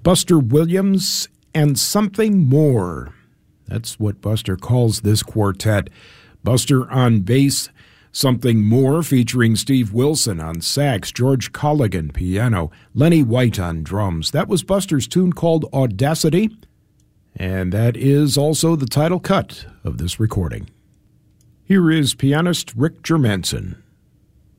Buster Williams and Something More. That's what Buster calls this quartet. Buster on bass, Something More featuring Steve Wilson on sax, George Colligan piano, Lenny White on drums. That was Buster's tune called Audacity, and that is also the title cut of this recording. Here is pianist Rick Germanson.